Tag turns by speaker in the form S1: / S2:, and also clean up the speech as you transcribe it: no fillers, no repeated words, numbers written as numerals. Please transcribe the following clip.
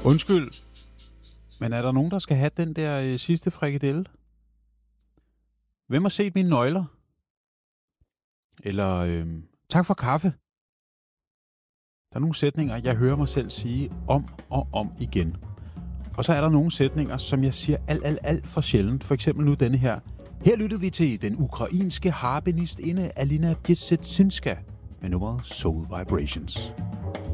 S1: Undskyld, men er der nogen, der skal have den der sidste frikadelle? Hvem har set mine nøgler? Eller tak for kaffe. Der er nogle sætninger, jeg hører mig selv sige om og om igen. Og så er der nogle sætninger, som jeg siger alt for sjældent. For eksempel nu denne her. Her lyttede vi til den ukrainske harpenistinde Alina Piaseczynska med nummeret Soul Vibrations.